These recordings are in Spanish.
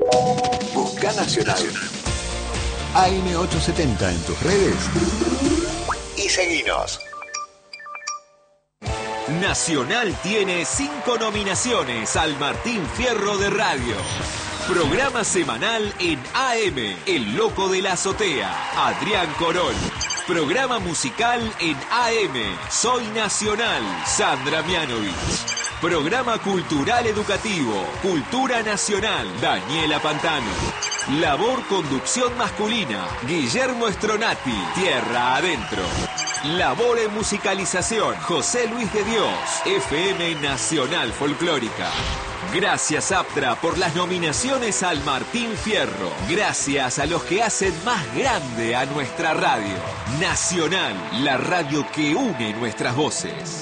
Busca Nacional. AM870 en tus redes y seguinos. Nacional tiene 5 nominaciones al Martín Fierro de Radio. Programa semanal en AM, El Loco de la Azotea, Adrián Corol. Programa musical en AM, Soy Nacional, Sandra Mianovich. Programa cultural educativo, Cultura Nacional, Daniela Pantano. Labor conducción masculina, Guillermo Stronati, Tierra Adentro. Labor en musicalización, José Luis de Dios, FM Nacional Folclórica. Gracias Aptra por las nominaciones al Martín Fierro. Gracias a los que hacen más grande a nuestra radio. Nacional, la radio que une nuestras voces.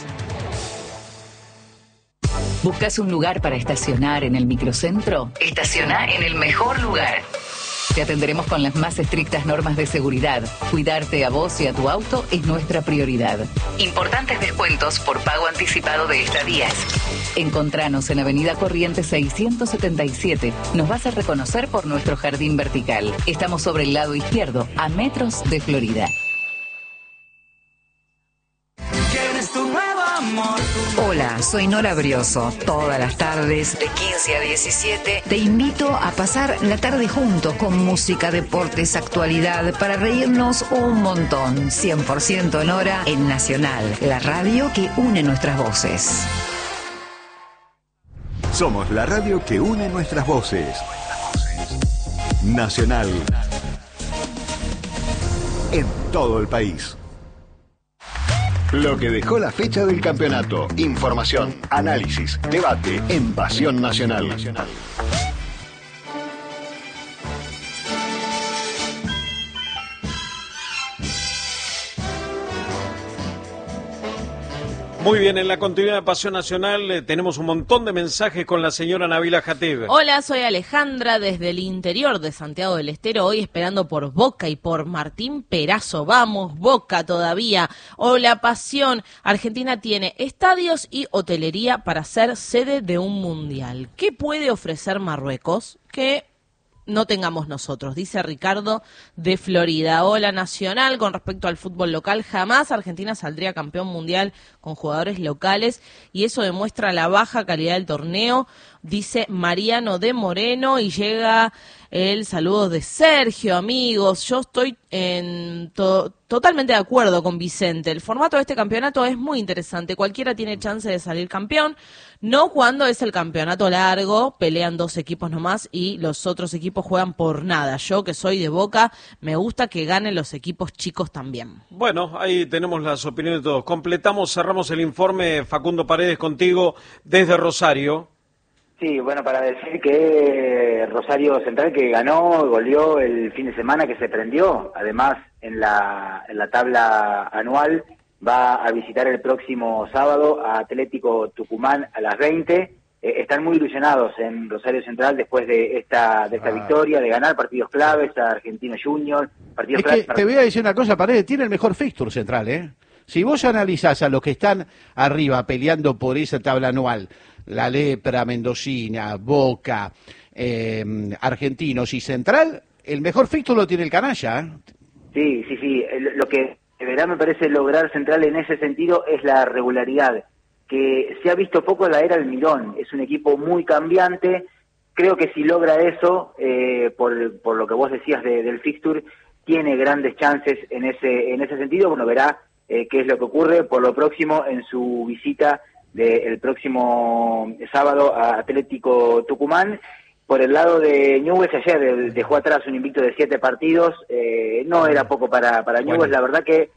¿Buscas un lugar para estacionar en el microcentro? Estaciona en el mejor lugar. Te atenderemos con las más estrictas normas de seguridad. Cuidarte a vos y a tu auto es nuestra prioridad. Importantes descuentos por pago anticipado de estadías. Encontranos en Avenida Corrientes 677. Nos vas a reconocer por nuestro jardín vertical. Estamos sobre el lado izquierdo, a metros de Florida. Hola, soy Nora Brioso. Todas las tardes, de 15 a 17, te invito a pasar la tarde juntos con música, deportes, actualidad, para reírnos un montón. 100% Nora en Nacional, la radio que une nuestras voces. Somos la radio que une nuestras voces. Nacional. En todo el país. Lo que dejó la fecha del campeonato. Información, análisis, debate en Pasión Nacional. Muy bien, en la continuidad de Pasión Nacional tenemos un montón de mensajes con la señora Nabila Jatib. Hola, soy Alejandra desde el interior de Santiago del Estero, hoy esperando por Boca y por Martín Perazo. Vamos, Boca todavía. Hola, Pasión. Argentina tiene estadios y hotelería para ser sede de un mundial. ¿Qué puede ofrecer Marruecos que no tengamos nosotros? Dice Ricardo de Florida. Hola, Nacional. Con respecto al fútbol local, jamás Argentina saldría campeón mundial con jugadores locales y eso demuestra la baja calidad del torneo, dice Mariano de Moreno. Y llega el saludo de Sergio. Amigos, yo estoy totalmente de acuerdo con Vicente. El formato de este campeonato es muy interesante. Cualquiera tiene chance de salir campeón. No cuando es el campeonato largo, pelean 2 equipos nomás y los otros equipos juegan por nada. Yo, que soy de Boca, me gusta que ganen los equipos chicos también. Bueno, ahí tenemos las opiniones de todos. Cerramos el informe. Facundo Paredes, contigo desde Rosario. Sí, bueno, para decir que Rosario Central, que ganó, goleó el fin de semana, que se prendió, además en la tabla anual, va a visitar el próximo sábado a Atlético Tucumán a las 20. Están muy ilusionados en Rosario Central después de esta victoria, de ganar partidos claves a Argentino Junior. Partidos claves. Te voy a decir una cosa, Paredes, tiene el mejor fixture Central, ¿eh? Si vos analizás a los que están arriba peleando por esa tabla anual, La Lepra, Mendocina, Boca, Argentinos y Central, el mejor fixture lo tiene el canalla, ¿eh? Sí. Lo que deberá, me parece, lograr Central en ese sentido es la regularidad, que se ha visto poco en la era Almirón. Es un equipo muy cambiante. Creo que si logra eso, por lo que vos decías del fixture, tiene grandes chances en ese sentido. Bueno, verá qué es lo que ocurre por lo próximo en su visita del próximo sábado a Atlético Tucumán. Por el lado de Newell's, ayer dejó atrás un invicto de 7 partidos, no era poco para Newell's, la verdad que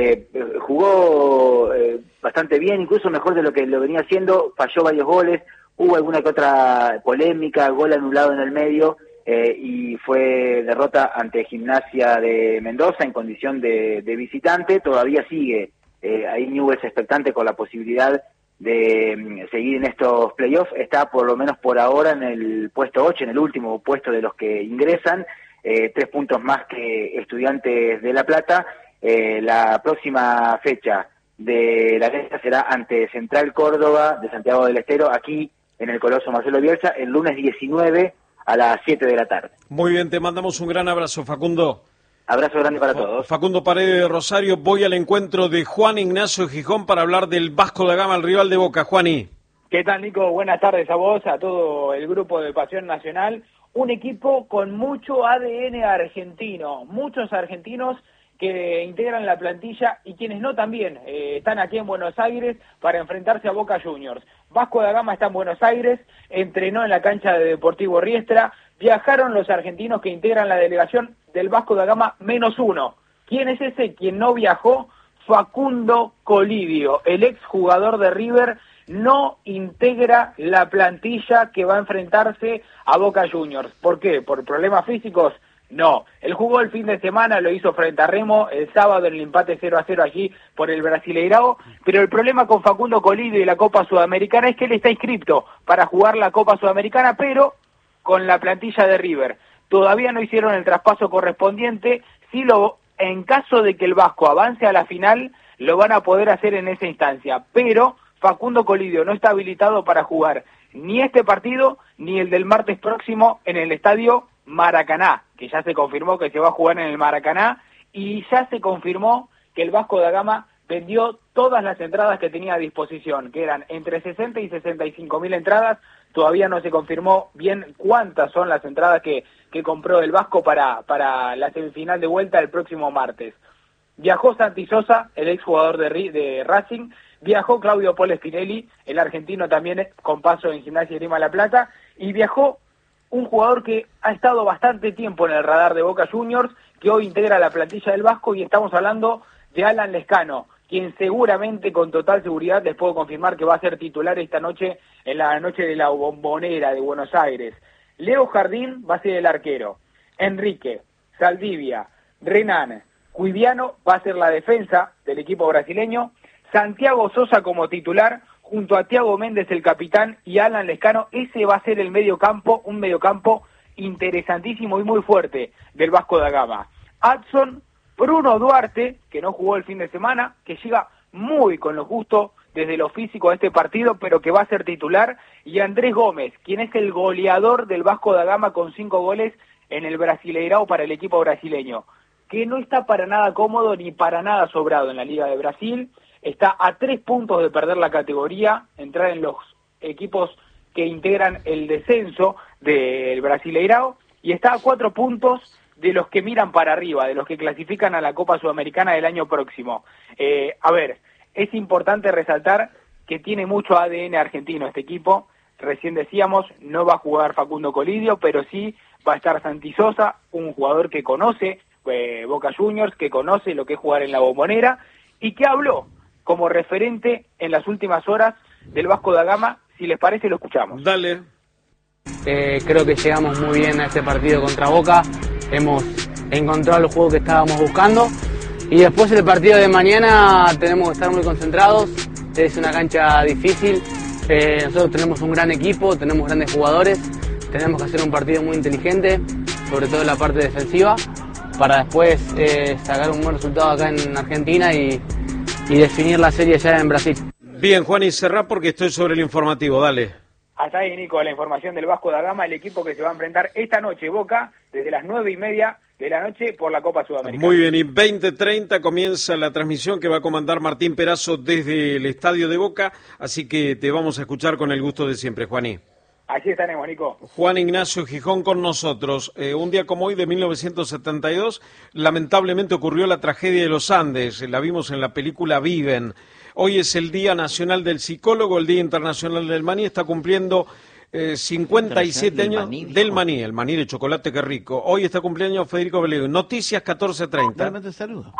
jugó bastante bien, incluso mejor de lo que lo venía haciendo, falló varios goles, hubo alguna que otra polémica, gol anulado en el medio, y fue derrota ante Gimnasia de Mendoza en condición de visitante. Todavía sigue ahí Newell's expectante con la posibilidad de seguir en estos playoffs. Está por lo menos por ahora en el puesto 8, en el último puesto de los que ingresan, 3 puntos más que Estudiantes de La Plata. La próxima fecha de la lista será ante Central Córdoba de Santiago del Estero, aquí en el Coloso Marcelo Bielsa, el lunes 19 a las 7 de la tarde. Muy bien, te mandamos un gran abrazo, Facundo. Abrazo grande para todos. Facundo Paredes de Rosario. Voy al encuentro de Juan Ignacio Gijón para hablar del Vasco da Gama, el rival de Boca. Juani. ¿Qué tal, Nico? Buenas tardes a vos, a todo el grupo de Pasión Nacional. Un equipo con mucho ADN argentino, muchos argentinos que integran la plantilla y quienes no también están aquí en Buenos Aires para enfrentarse a Boca Juniors. Vasco da Gama está en Buenos Aires, entrenó en la cancha de Deportivo Riestra, viajaron los argentinos que integran la delegación del Vasco da Gama -1. ¿Quién es ese? Quien no viajó, Facundo Colidio, el exjugador de River, no integra la plantilla que va a enfrentarse a Boca Juniors. ¿Por qué? ¿Por problemas físicos? No. Él jugó el fin de semana, lo hizo frente a Remo, el sábado en el empate 0-0 allí por el Brasileirao, pero el problema con Facundo Colidio y la Copa Sudamericana es que él está inscripto para jugar la Copa Sudamericana, pero con la plantilla de River. Todavía no hicieron el traspaso correspondiente, en caso de que el Vasco avance a la final, lo van a poder hacer en esa instancia, pero Facundo Colidio no está habilitado para jugar ni este partido ni el del martes próximo en el estadio Maracaná, que ya se confirmó que se va a jugar en el Maracaná, y ya se confirmó que el Vasco da Gama vendió todas las entradas que tenía a disposición, que eran entre 60 y 65.000 entradas. Todavía no se confirmó bien cuántas son las entradas que compró el Vasco para la semifinal de vuelta el próximo martes. Viajó Santi Sosa, el exjugador de Racing, viajó Claudio Paul Spinelli, el argentino también con paso en Gimnasia y Grima La Plata, y viajó un jugador que ha estado bastante tiempo en el radar de Boca Juniors, que hoy integra la plantilla del Vasco, y estamos hablando de Alan Lescano, quien seguramente, con total seguridad, les puedo confirmar que va a ser titular esta noche, en la noche de la Bombonera de Buenos Aires. Leo Jardín va a ser el arquero. Enrique, Saldivia, Renan, Cuiviano va a ser la defensa del equipo brasileño. Santiago Sosa como titular, junto a Thiago Méndez el capitán y Alan Lescano. Ese va a ser el mediocampo, un mediocampo interesantísimo y muy fuerte del Vasco da Gama. Adson, Bruno Duarte, que no jugó el fin de semana, que llega muy con lo justo desde lo físico a este partido, pero que va a ser titular, y Andrés Gómez, quien es el goleador del Vasco da Gama con 5 goles en el Brasileirao para el equipo brasileño, que no está para nada cómodo ni para nada sobrado en la Liga de Brasil. Está a 3 puntos de perder la categoría, entrar en los equipos que integran el descenso del Brasileirao, y está a 4 puntos de los que miran para arriba, de los que clasifican a la Copa Sudamericana del año próximo. Es importante resaltar que tiene mucho ADN argentino este equipo. Recién decíamos, no va a jugar Facundo Colidio, pero sí va a estar Santi Sosa, un jugador que conoce Boca Juniors, que conoce lo que es jugar en la Bombonera, y que habló como referente en las últimas horas del Vasco da Gama. Si les parece, lo escuchamos. Dale. Creo que llegamos muy bien a este partido contra Boca, hemos encontrado el juego que estábamos buscando, y después el partido de mañana tenemos que estar muy concentrados. Es una cancha difícil, nosotros tenemos un gran equipo, tenemos grandes jugadores, tenemos que hacer un partido muy inteligente, sobre todo en la parte defensiva, para después sacar un buen resultado acá en Argentina y definir la serie ya en Brasil. Bien, Juan, y cerrá porque estoy sobre el informativo, dale. Hasta ahí, Nico, la información del Vasco da Gama, el equipo que se va a enfrentar esta noche, Boca, desde las 9:30 de la noche por la Copa Sudamericana. Muy bien, y 20:30 comienza la transmisión que va a comandar Martín Perazo desde el estadio de Boca, así que te vamos a escuchar con el gusto de siempre, Juaní. Así estaremos, Nico. Juan Ignacio Gijón con nosotros. Un día como hoy de 1972, lamentablemente ocurrió la tragedia de los Andes. La vimos en la película Viven. Hoy es el Día Nacional del Psicólogo, el Día Internacional del Maní. Está cumpliendo 57 años del maní, el maní de chocolate, qué rico. Hoy está cumpleaños Federico Belego. Noticias 14:30. Realmente saludo.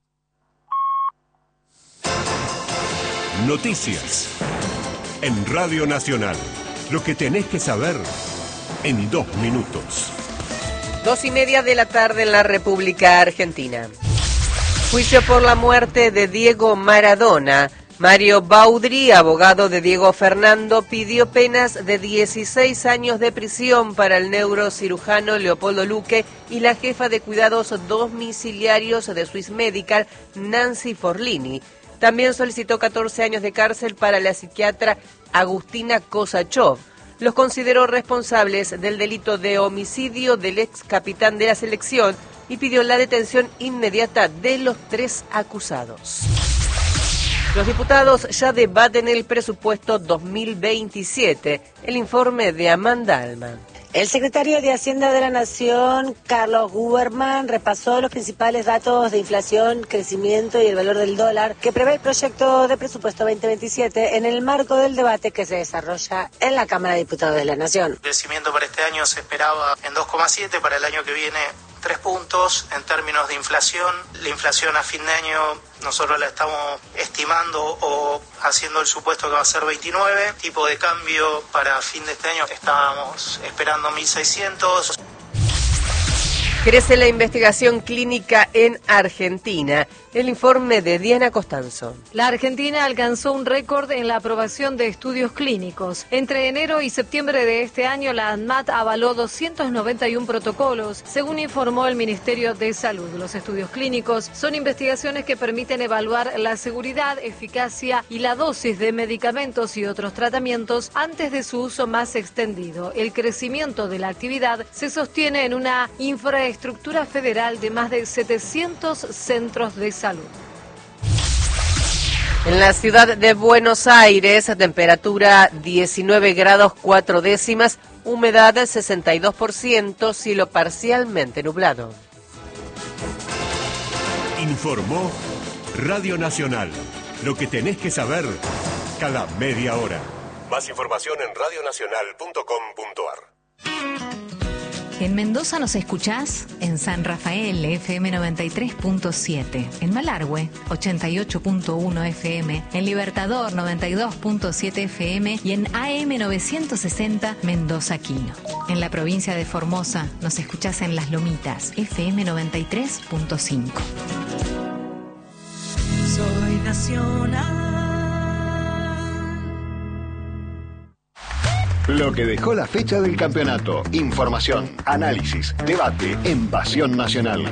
Noticias en Radio Nacional. Lo que tenés que saber en 2 minutos. 2:30 de la tarde en la República Argentina. Juicio por la muerte de Diego Maradona. Mario Baudry, abogado de Diego Fernando, pidió penas de 16 años de prisión para el neurocirujano Leopoldo Luque y la jefa de cuidados domiciliarios de Swiss Medical, Nancy Forlini. También solicitó 14 años de cárcel para la psiquiatra Agustina Kosachov. los consideró responsables del delito de homicidio del ex capitán de la selección y pidió la detención inmediata de los 3 acusados. Los diputados ya debaten el presupuesto 2027. El informe de Amanda Alman. El secretario de Hacienda de la Nación, Carlos Guberman, repasó los principales datos de inflación, crecimiento y el valor del dólar que prevé el proyecto de presupuesto 2027 en el marco del debate que se desarrolla en la Cámara de Diputados de la Nación. El crecimiento para este año se esperaba en 2,7, para el año que viene 3 puntos. En términos de inflación, la inflación a fin de año nosotros la estamos estimando o haciendo el supuesto que va a ser 29. Tipo de cambio para fin de este año estábamos esperando 1.600. Crece la investigación clínica en Argentina. El informe de Diana Costanzo. La Argentina alcanzó un récord en la aprobación de estudios clínicos. Entre enero y septiembre de este año, la ANMAT avaló 291 protocolos, según informó el Ministerio de Salud. Los estudios clínicos son investigaciones que permiten evaluar la seguridad, eficacia y la dosis de medicamentos y otros tratamientos antes de su uso más extendido. El crecimiento de la actividad se sostiene en una infraestructura federal de más de 700 centros de salud. En la ciudad de Buenos Aires, temperatura 19 grados 4 décimas, humedad 62%, cielo parcialmente nublado. Informó Radio Nacional. Lo que tenés que saber cada media hora. Más información en radionacional.com.ar. En Mendoza nos escuchás en San Rafael, FM 93.7, en Malargüe, 88.1 FM, en Libertador, 92.7 FM y en AM 960, Mendoza Quino. En la provincia de Formosa nos escuchás en Las Lomitas, FM 93.5. Soy nacional. Lo que dejó la fecha del campeonato. Información, análisis, debate en Pasión Nacional.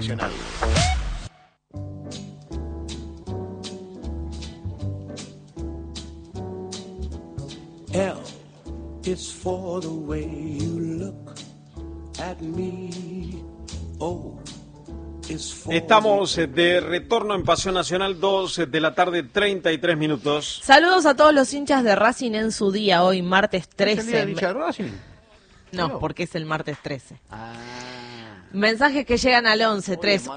L is for the way you look at me. O is for Estamos de retorno en Pasión Nacional, 2 de la tarde, 33 minutos. Saludos a todos los hinchas de Racing en su día, hoy martes 13. ¿Es el día del hincha de Racing? No, porque es el martes 13. Mensajes que llegan al 11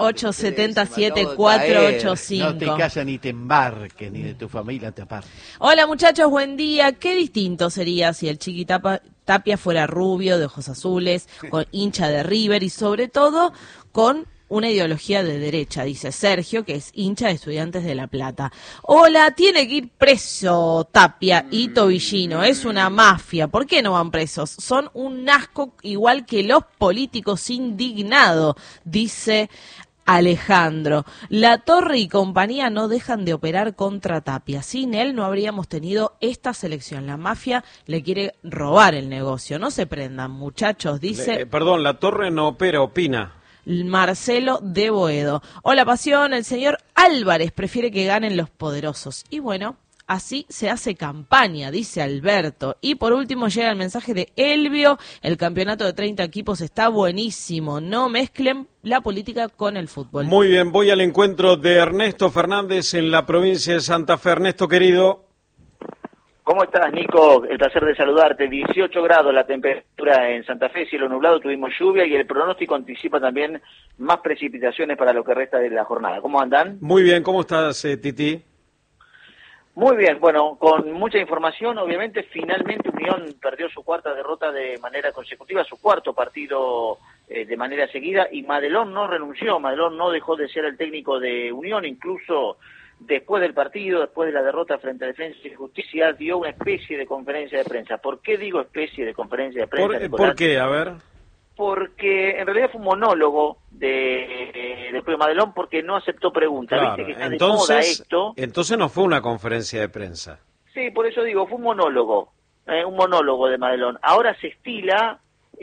3877 485. No te casas ni te embarques, ni de tu familia te apartes. Hola muchachos, buen día. Qué distinto sería si el Chiqui Tapia fuera rubio, de ojos azules, con hincha de River y sobre todo con una ideología de derecha, dice Sergio, que es hincha de Estudiantes de La Plata. Hola, tiene que ir preso Tapia y Tobillino, es una mafia. ¿Por qué no van presos? Son un asco igual que los políticos indignados, dice Alejandro. La Torre y compañía no dejan de operar contra Tapia. Sin él no habríamos tenido esta selección. La mafia le quiere robar el negocio. No se prendan, muchachos, dice... Perdón, La Torre no opera, opina. Marcelo de Boedo. Hola Pasión, el señor Álvarez prefiere que ganen los poderosos. Y bueno, así se hace campaña, dice Alberto. Y por último llega el mensaje de Elvio. El campeonato de 30 equipos está buenísimo. No mezclen la política con el fútbol. Muy bien, voy al encuentro de Ernesto Fernández en la provincia de Santa Fe. Ernesto, querido. ¿Cómo estás, Nico? El placer de saludarte. 18 grados la temperatura en Santa Fe, cielo nublado, tuvimos lluvia y el pronóstico anticipa también más precipitaciones para lo que resta de la jornada. ¿Cómo andan? Muy bien, ¿cómo estás, Titi? Muy bien, bueno, con mucha información, obviamente, finalmente Unión perdió su cuarta derrota de manera consecutiva, su cuarto partido de manera seguida, y Madelón no renunció, Madelón no dejó de ser el técnico de Unión, incluso... Después del partido, después de la derrota frente a Defensa y Justicia, dio una especie de conferencia de prensa. ¿Por qué digo especie de conferencia de prensa, ¿Por qué? A ver. Porque en realidad fue un monólogo de Pedro Madelón porque no aceptó preguntas. Claro, ¿Viste que está de moda esto? Entonces no fue una conferencia de prensa. Sí, por eso digo, fue un monólogo de Madelón. Ahora se estila...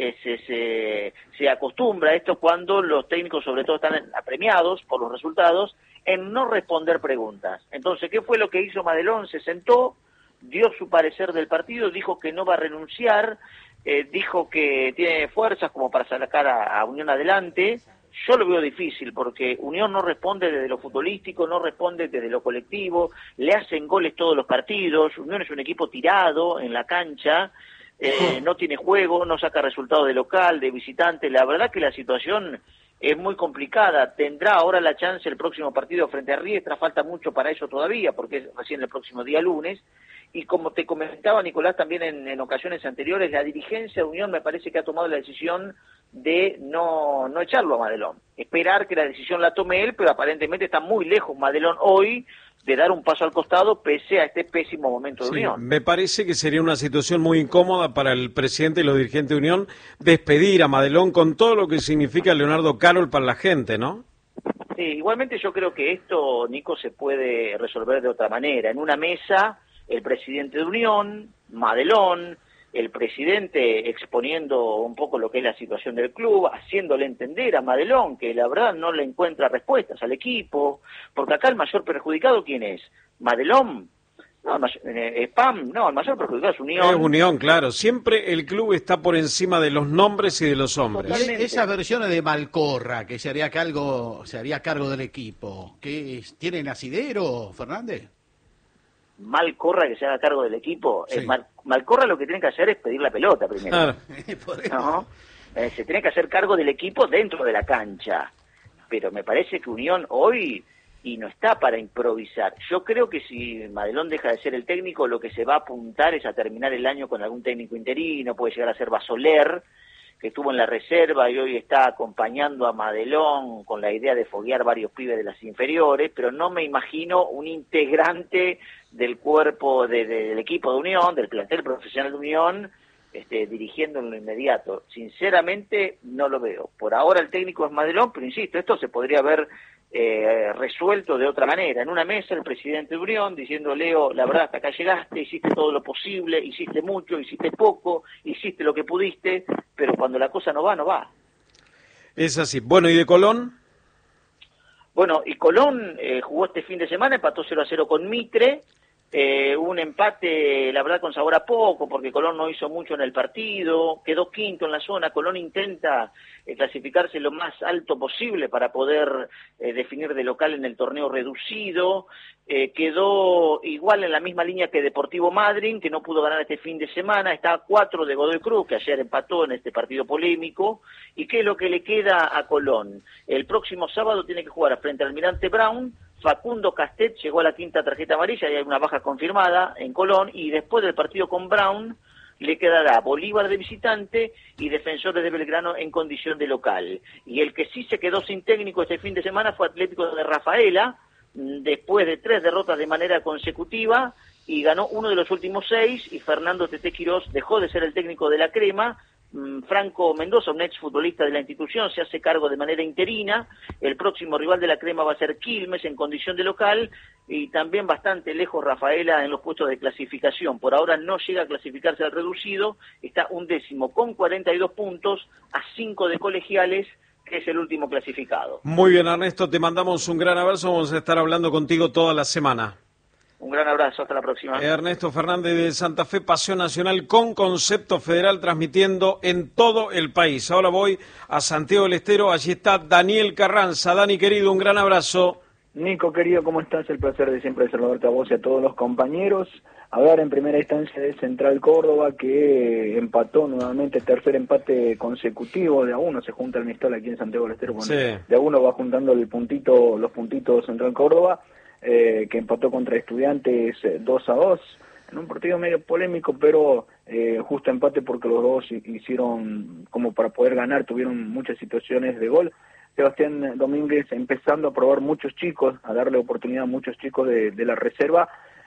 Se acostumbra a esto cuando los técnicos sobre todo están apremiados por los resultados en no responder preguntas. Entonces, ¿qué fue lo que hizo Madelón? Se sentó, dio su parecer del partido, dijo que no va a renunciar, dijo que tiene fuerzas como para sacar a Unión adelante. Yo lo veo difícil porque Unión no responde desde lo futbolístico, no responde desde lo colectivo, le hacen goles todos los partidos, Unión es un equipo tirado en la cancha, no tiene juego, no saca resultados de local, de visitante. La verdad que la situación es muy complicada. Tendrá ahora la chance el próximo partido frente a Riestra, falta mucho para eso todavía porque es recién el próximo día lunes. Y como te comentaba Nicolás también en ocasiones anteriores, la dirigencia de Unión me parece que ha tomado la decisión de no echarlo a Madelón, esperar que la decisión la tome él, pero aparentemente está muy lejos Madelón hoy de dar un paso al costado pese a este pésimo momento de Unión. Me parece que sería una situación muy incómoda para el presidente y los dirigentes de Unión despedir a Madelón con todo lo que significa Leonardo Carol para la gente, ¿no? Sí, igualmente yo creo que esto, Nico, se puede resolver de otra manera. En una mesa, el presidente de Unión, Madelón, el presidente exponiendo un poco lo que es la situación del club, haciéndole entender a Madelón que la verdad no le encuentra respuestas al equipo, porque acá el mayor perjudicado, ¿quién es? ¿Madelón? No, PAM, no, el mayor perjudicado es Unión. Es Unión, claro. Siempre el club está por encima de los nombres y de los hombres. Totalmente. Esas versiones de Malcorra, que se haría cargo del equipo, ¿qué tienen asidero, Fernández? Malcorra que se haga cargo del equipo. Sí. Malcorra lo que tiene que hacer es pedir la pelota primero. Claro. ¿No? Se tiene que hacer cargo del equipo dentro de la cancha. Pero me parece que Unión hoy y no está para improvisar. Yo creo que si Madelón deja de ser el técnico, lo que se va a apuntar es a terminar el año con algún técnico interino, puede llegar a ser Basoler, que estuvo en la reserva y hoy está acompañando a Madelón con la idea de foguear varios pibes de las inferiores, pero no me imagino un integrante del cuerpo del equipo de Unión, del plantel profesional de Unión, dirigiendo en lo inmediato. Sinceramente no lo veo. Por ahora el técnico es Madelón, pero insisto, esto se podría haber resuelto de otra manera. En una mesa el presidente de Unión diciendo: Leo, la verdad hasta acá llegaste, hiciste todo lo posible, hiciste mucho, hiciste poco, hiciste lo que pudiste, pero cuando la cosa no va, no va. Es así. Bueno, ¿y de Colón? Bueno, y Colón jugó este fin de semana, empató 0-0 con Mitre, un empate, la verdad, con sabor a poco, porque Colón no hizo mucho en el partido, quedó quinto en la zona. Colón intenta clasificarse lo más alto posible para poder definir de local en el torneo reducido, quedó igual en la misma línea que Deportivo Madryn, que no pudo ganar este fin de semana, está a 4 de Godoy Cruz, que ayer empató en este partido polémico. ¿Y qué es lo que le queda a Colón? El próximo sábado tiene que jugar frente al Almirante Brown. Facundo Castet llegó a la quinta tarjeta amarilla y hay una baja confirmada en Colón, y después del partido con Brown le quedará Bolívar de visitante y Defensores de Belgrano en condición de local. Y el que sí se quedó sin técnico este fin de semana fue Atlético de Rafaela, después de 3 derrotas de manera consecutiva, y ganó uno de los últimos 6, y Fernando Tete Quirós dejó de ser el técnico de la Crema. Franco Mendoza, un exfutbolista de la institución, se hace cargo de manera interina. El próximo rival de la Crema va a ser Quilmes en condición de local, y también bastante lejos Rafaela en los puestos de clasificación. Por ahora no llega a clasificarse al reducido, está 11º con 42 puntos, a 5 de Colegiales, que es el último clasificado. Muy bien, Ernesto, te mandamos un gran abrazo, vamos a estar hablando contigo toda la semana. Un gran abrazo, hasta la próxima. Ernesto Fernández de Santa Fe, Pasión Nacional con concepto federal, transmitiendo en todo el país. Ahora voy a Santiago del Estero, allí está Daniel Carranza. Dani, querido, un gran abrazo. Nico, querido, ¿cómo estás? El placer de siempre saludarte a vos y a todos los compañeros. Hablar en primera instancia de Central Córdoba, que empató nuevamente, tercer empate consecutivo, de a uno se junta el Mistral aquí en Santiago del Estero, Sí. De a uno va juntando los puntitos Central Córdoba, que empató contra Estudiantes 2-2, en un partido medio polémico, pero justo empate porque los dos hicieron como para poder ganar, tuvieron muchas situaciones de gol. Sebastián Domínguez empezando a probar muchos chicos, a darle oportunidad a muchos chicos de la reserva,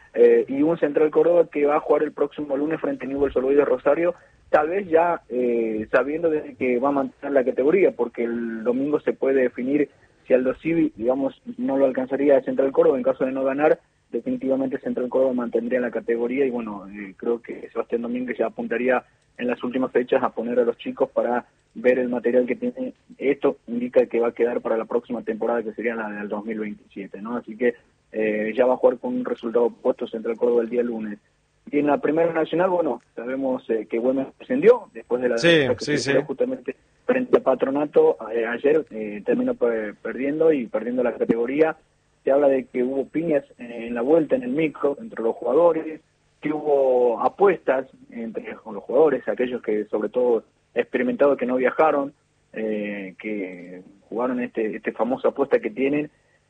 y un Central Córdoba que va a jugar el próximo lunes frente a Newell's Old Boys de Rosario, tal vez ya sabiendo de que va a mantener la categoría, porque el domingo se puede definir si Aldo Civi, digamos, no lo alcanzaría a Central Córdoba en caso de no ganar. Definitivamente Central Córdoba mantendría la categoría, y bueno, creo que Sebastián Domínguez ya apuntaría en las últimas fechas a poner a los chicos para ver el material que tiene. Esto indica que va a quedar para la próxima temporada, que sería la del 2027, ¿no? Así que ya va a jugar con un resultado opuesto Central Córdoba el día lunes. Y en la Primera Nacional, bueno, sabemos que Güemes descendió después de la justamente frente a Patronato. Ayer terminó perdiendo la categoría. Se habla de que hubo piñas en la vuelta en el micro entre los jugadores, que hubo apuestas entre los jugadores, aquellos que sobre todo experimentados que no viajaron, que jugaron este famosa apuesta que tienen.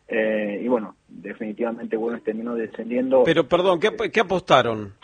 Y bueno, definitivamente Güemes terminó descendiendo. Pero perdón, ¿qué apostaron?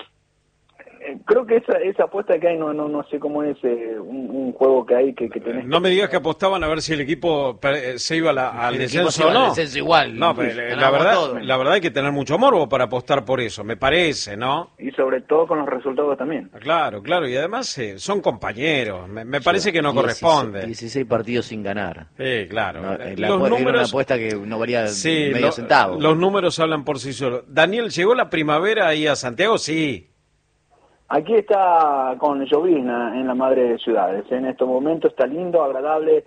Creo que esa apuesta que hay, no sé cómo es un juego que hay que tenés. No me digas que apostaban a ver si el equipo se iba al descenso o no. Al descenso igual. No, pero la verdad hay que tener mucho morbo para apostar por eso, me parece, ¿no? Y sobre todo con los resultados también. Claro, y además son compañeros, me parece que no corresponde. 16 partidos sin ganar. Sí, claro. No, era una apuesta que no valía medio centavo. Los números hablan por sí solos. Daniel, ¿llegó la primavera ahí a Santiago? Sí. Aquí está con llovizna en la madre de ciudades. En estos momentos está lindo, agradable.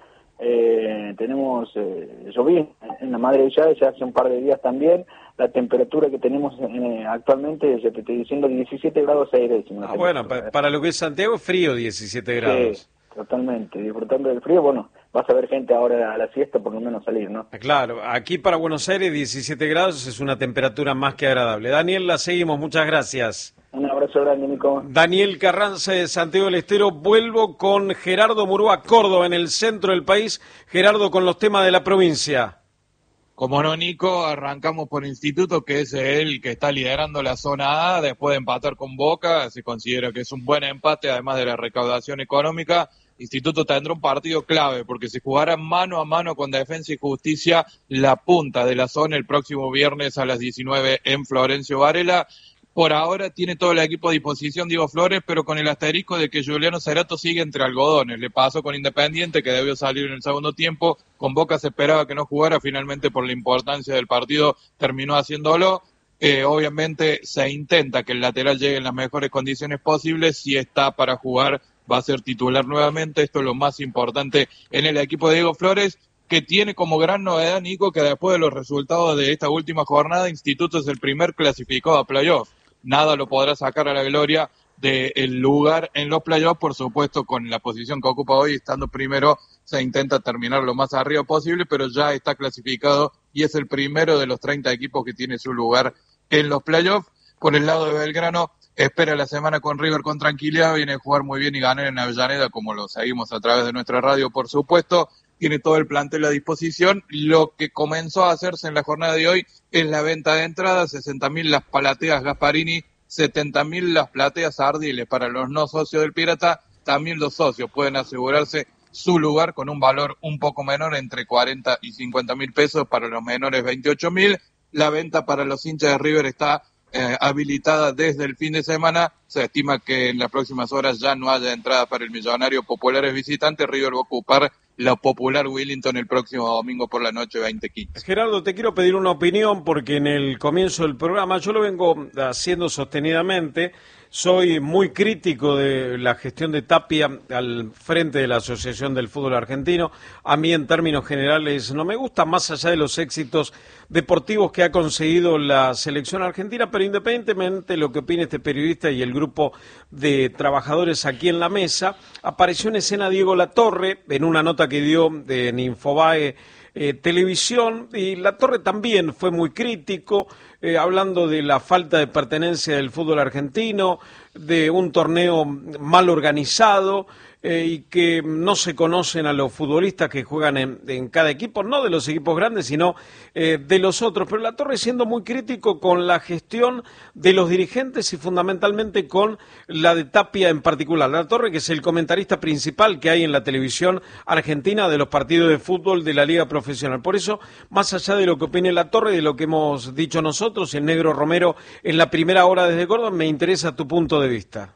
Tenemos llovizna en la madre de ciudades ya hace un par de días también. La temperatura que tenemos actualmente, ya te estoy diciendo, 17 grados 6 décimas. Bueno, para lo que es Santiago es frío, 17 grados. Sí, totalmente. Disfrutando del frío, bueno, vas a ver gente ahora a la siesta, por lo menos salir, ¿no? Claro, aquí para Buenos Aires 17 grados es una temperatura más que agradable. Daniel, la seguimos, muchas gracias. Un abrazo grande, Nico. Daniel Carranza de Santiago del Estero. Vuelvo con Gerardo Murúa, Córdoba, en el centro del país. Gerardo, con los temas de la provincia. Como no, Nico, arrancamos por Instituto, que es el que está liderando la zona A, después de empatar con Boca. Se considera que es un buen empate, además de la recaudación económica. Instituto tendrá un partido clave, porque se jugará mano a mano con Defensa y Justicia, la punta de la zona, el próximo viernes a las 19 en Florencio Varela. Por ahora tiene todo el equipo a disposición Diego Flores, pero con el asterisco de que Juliano Cerato sigue entre algodones. Le pasó con Independiente, que debió salir en el segundo tiempo. Con Boca se esperaba que no jugara, finalmente por la importancia del partido terminó haciéndolo. Obviamente se intenta que el lateral llegue en las mejores condiciones posibles. Si está para jugar, va a ser titular nuevamente. Esto es lo más importante en el equipo de Diego Flores, que tiene como gran novedad, Nico, que después de los resultados de esta última jornada, Instituto es el primer clasificado a playoff. Nada lo podrá sacar a la gloria del lugar en los playoffs, por supuesto, con la posición que ocupa hoy, estando primero, se intenta terminar lo más arriba posible, pero ya está clasificado y es el primero de los 30 equipos que tiene su lugar en los playoffs. Por el lado de Belgrano, espera la semana con River con tranquilidad, viene a jugar muy bien y ganar en Avellaneda, como lo seguimos a través de nuestra radio, por supuesto. Tiene todo el plantel a disposición. Lo que comenzó a hacerse en la jornada de hoy es la venta de entradas, 60.000 las plateas Gasparini, 70.000 las plateas Ardiles para los no socios del Pirata. También los socios pueden asegurarse su lugar con un valor un poco menor, entre 40 y 50.000 pesos, para los menores 28.000. La venta para los hinchas de River está habilitada desde el fin de semana. Se estima que en las próximas horas ya no haya entrada para el Millonario Populares visitantes. River va a ocupar la popular Willington el próximo domingo por la noche 20:15. Gerardo, te quiero pedir una opinión, porque en el comienzo del programa yo lo vengo haciendo sostenidamente. Soy muy crítico de la gestión de Tapia al frente de la Asociación del Fútbol Argentino. A mí, en términos generales, no me gusta, más allá de los éxitos deportivos que ha conseguido la selección argentina, pero independientemente de lo que opine este periodista y el grupo de trabajadores aquí en la mesa, apareció en escena Diego Latorre en una nota que dio en Infobae Televisión, y Latorre también fue muy crítico, hablando de la falta de pertenencia del fútbol argentino, de un torneo mal organizado, y que no se conocen a los futbolistas que juegan en cada equipo, no de los equipos grandes, sino de los otros. Pero Latorre siendo muy crítico con la gestión de los dirigentes y fundamentalmente con la de Tapia en particular. Latorre, que es el comentarista principal que hay en la televisión argentina de los partidos de fútbol de la Liga Profesional. Por eso, más allá de lo que opine Latorre y de lo que hemos dicho nosotros, el Negro Romero en la primera hora desde Córdoba, me interesa tu punto de vista.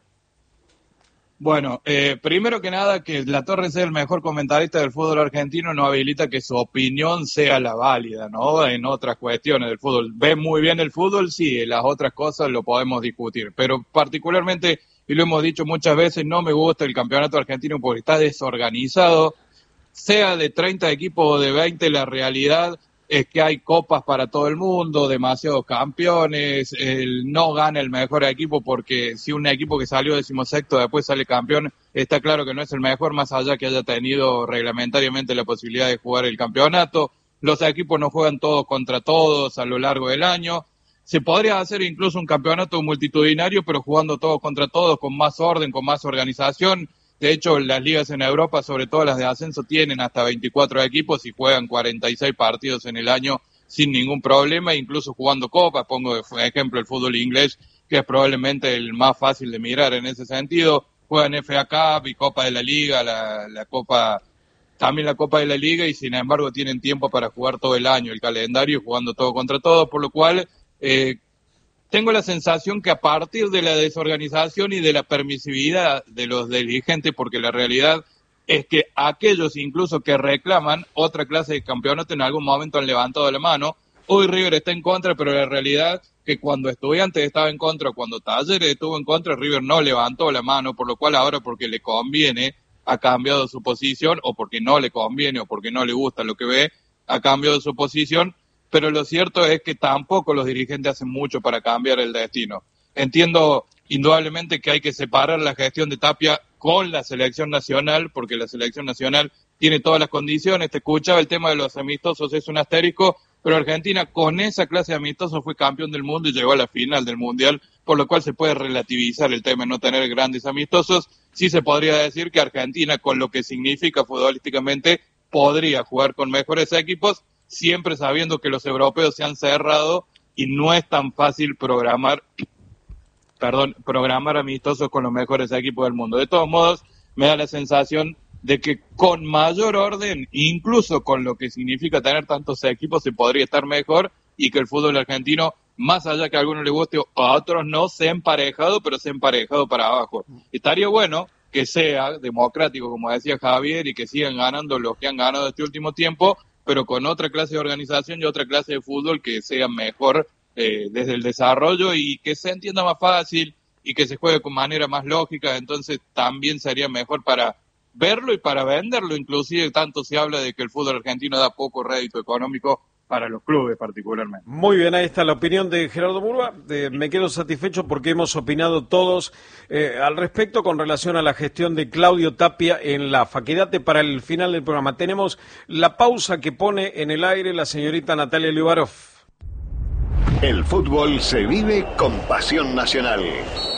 Bueno, primero que nada, que Latorre sea el mejor comentarista del fútbol argentino no habilita que su opinión sea la válida, ¿no? En otras cuestiones del fútbol. ¿Ve muy bien el fútbol? Sí, en las otras cosas lo podemos discutir. Pero particularmente, y lo hemos dicho muchas veces, no me gusta el campeonato argentino porque está desorganizado. Sea de 30 equipos o de 20, la realidad es que hay copas para todo el mundo, demasiados campeones, no gana el mejor equipo, porque si un equipo que salió 16º después sale campeón, está claro que no es el mejor, más allá que haya tenido reglamentariamente la posibilidad de jugar el campeonato. Los equipos no juegan todos contra todos a lo largo del año. Se podría hacer incluso un campeonato multitudinario, pero jugando todos contra todos, con más orden, con más organización. De hecho, las ligas en Europa, sobre todo las de ascenso, tienen hasta 24 equipos y juegan 46 partidos en el año sin ningún problema, incluso jugando copas. Pongo de ejemplo el fútbol inglés, que es probablemente el más fácil de mirar en ese sentido. Juegan FA Cup y Copa de la Liga, la Copa, también la Copa de la Liga, y sin embargo tienen tiempo para jugar todo el año, el calendario, jugando todo contra todo, por lo cual tengo la sensación que a partir de la desorganización y de la permisividad de los dirigentes, porque la realidad es que aquellos incluso que reclaman otra clase de campeonato en algún momento han levantado la mano. Hoy River está en contra, pero la realidad que cuando Estudiantes estaba en contra, cuando Talleres estuvo en contra, River no levantó la mano, por lo cual ahora, porque le conviene, ha cambiado su posición, o porque no le conviene, o porque no le gusta lo que ve, ha cambiado su posición. Pero lo cierto es que tampoco los dirigentes hacen mucho para cambiar el destino. Entiendo indudablemente que hay que separar la gestión de Tapia con la selección nacional, porque la selección nacional tiene todas las condiciones. Te escuchaba el tema de los amistosos, es un asterisco, pero Argentina con esa clase de amistosos fue campeón del mundo y llegó a la final del Mundial, por lo cual se puede relativizar el tema de no tener grandes amistosos. Sí se podría decir que Argentina, con lo que significa futbolísticamente, podría jugar con mejores equipos, siempre sabiendo que los europeos se han cerrado y no es tan fácil programar amistosos con los mejores equipos del mundo. De todos modos, me da la sensación de que con mayor orden, incluso con lo que significa tener tantos equipos, se podría estar mejor, y que el fútbol argentino, más allá que a algunos les guste o a otros no, se ha emparejado, pero se ha emparejado para abajo. Estaría bueno que sea democrático, como decía Javier, y que sigan ganando los que han ganado este último tiempo, pero con otra clase de organización y otra clase de fútbol que sea mejor desde el desarrollo, y que se entienda más fácil y que se juegue con manera más lógica. Entonces también sería mejor para verlo y para venderlo. Inclusive tanto se habla de que el fútbol argentino da poco rédito económico para los clubes particularmente. Muy bien, ahí está la opinión de Gerardo Murúa. Me quedo satisfecho porque hemos opinado todos al respecto con relación a la gestión de Claudio Tapia en la FA. Quédate para el final del programa. Tenemos la pausa que pone en el aire la señorita Natalia Liubarov. El fútbol se vive con pasión nacional.